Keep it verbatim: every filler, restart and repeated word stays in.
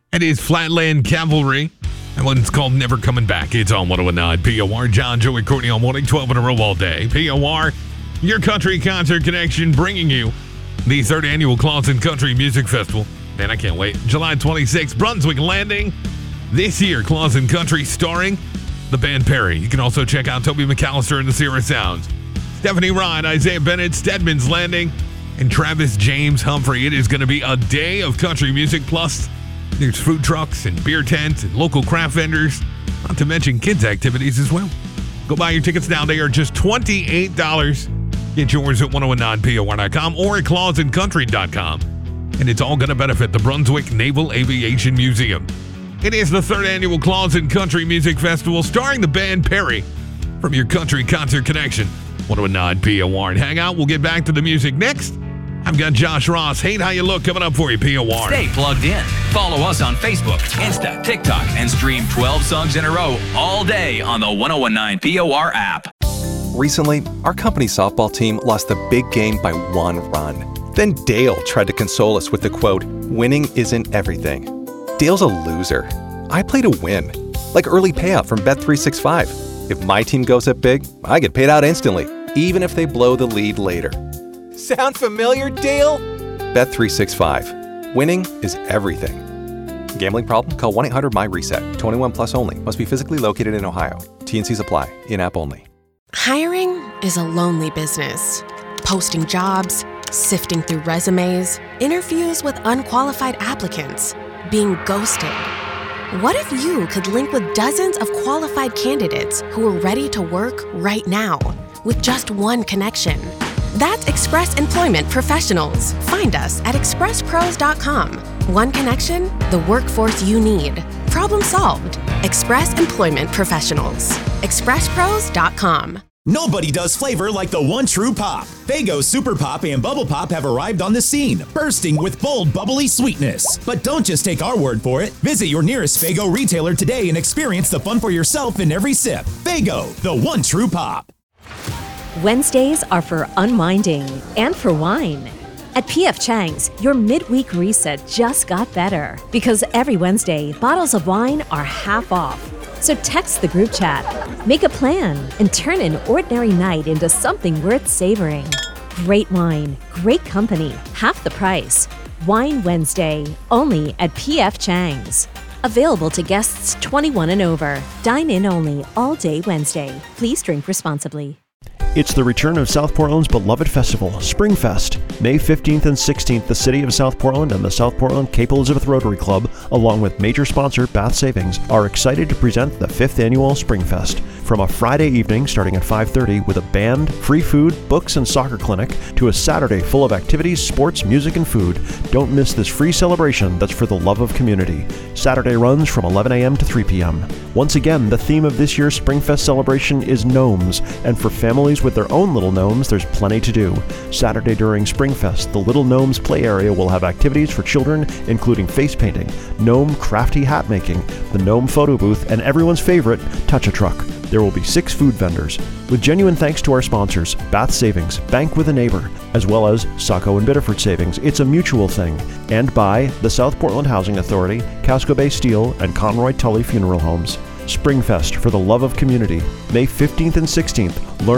It is Flatland Cavalry. That one's called Never Coming Back. It's on one oh nine P O R. John, Joey, Courtney all morning, twelve in a row all day. P O R, your country concert connection, bringing you the third annual Clawson Country Music Festival. Man, I can't wait. July twenty-sixth, Brunswick Landing. This year, Clawson Country starring the band Perry. You can also check out Toby McAllister and the Sierra Sounds. Stephanie Ryan, Isaiah Bennett, Stedman's Landing, and Travis James Humphrey. It is going to be a day of country music, plus there's food trucks and beer tents and local craft vendors, not to mention kids' activities as well. Go buy your tickets now. They are just twenty-eight dollars. Get yours at ten nineteen P O R dot com or at clawson country dot com. And it's all going to benefit the Brunswick Naval Aviation Museum. It is the third annual Clawson Country Music Festival starring the band Perry from your country concert connection. ten nineteen P O R. And hang out. We'll get back to the music next. I've got Josh Ross. Hate How You Look coming up for you, P O R. Stay plugged in. Follow us on Facebook, Insta, TikTok, and stream twelve songs in a row all day on the ten nineteen P O R app. Recently, our company softball team lost a big game by one run. Then Dale tried to console us with the quote, "Winning isn't everything." Dale's a loser. I play to win. Like early payout from Bet three sixty-five. If my team goes up big, I get paid out instantly, even if they blow the lead later. Sound familiar, Dale? Bet three sixty-five. Winning is everything. Gambling problem? Call one eight hundred M Y reset. twenty-one plus only. Must be physically located in Ohio. T and Cs apply. In-app only. Hiring is a lonely business. Posting jobs, sifting through resumes, interviews with unqualified applicants, being ghosted. What if you could link with dozens of qualified candidates who are ready to work right now with just one connection? That's Express Employment Professionals. Find us at express pros dot com. One connection, the workforce you need. Problem solved. Express Employment Professionals. express pros dot com. Nobody does flavor like the one true pop. Faygo Super Pop and Bubble Pop have arrived on the scene, bursting with bold, bubbly sweetness. But don't just take our word for it. Visit your nearest Faygo retailer today and experience the fun for yourself in every sip. Faygo, the one true pop. Wednesdays are for unwinding and for wine. At P F Chang's, your midweek reset just got better because every Wednesday, bottles of wine are half off. So text the group chat, make a plan, and turn an ordinary night into something worth savoring. Great wine, great company, half the price. Wine Wednesday, only at P F Chang's. Available to guests twenty-one and over. Dine in only all day Wednesday. Please drink responsibly. It's the return of South Portland's beloved festival, Springfest. May fifteenth and sixteenth, the City of South Portland and the South Portland Cape Elizabeth Rotary Club, along with major sponsor Bath Savings, are excited to present the fifth annual Springfest. From a Friday evening starting at five thirty with a band, free food, books, and soccer clinic, to a Saturday full of activities, sports, music, and food. Don't miss this free celebration that's for the love of community. Saturday runs from eleven a.m. to three p.m. Once again, the theme of this year's Springfest celebration is gnomes, and for families with their own little gnomes, there's plenty to do. Saturday during Springfest, the Little Gnomes play area will have activities for children, including face painting, gnome crafty hat making, the gnome photo booth, and everyone's favorite, Touch-A-Truck. There will be six food vendors. With genuine thanks to our sponsors, Bath Savings, Bank with a Neighbor, as well as Saco and Biddeford Savings, it's a mutual thing, and by the South Portland Housing Authority, Casco Bay Steel, and Conroy Tully Funeral Homes. Springfest for the love of community, May fifteenth and sixteenth. Learn